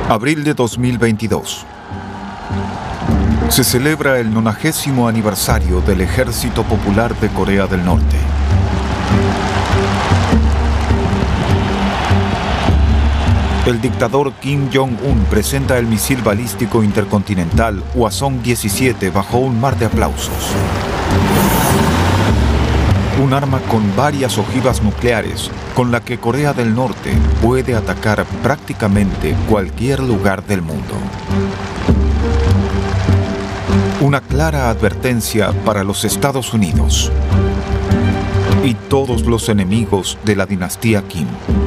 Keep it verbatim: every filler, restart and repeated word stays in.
Abril de dos mil veintidós. Se celebra el nonagésimo aniversario del Ejército Popular de Corea del Norte. El dictador Kim Jong-un presenta el misil balístico intercontinental Hwasong diecisiete bajo un mar de aplausos. Un arma con varias ojivas nucleares con la que Corea del Norte puede atacar prácticamente cualquier lugar del mundo. Una clara advertencia para los Estados Unidos y todos los enemigos de la dinastía Kim.